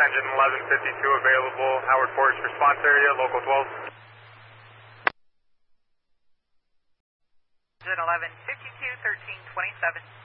engine 1152 available, Howard Forest response area, local 12. Engine 1152, 1327.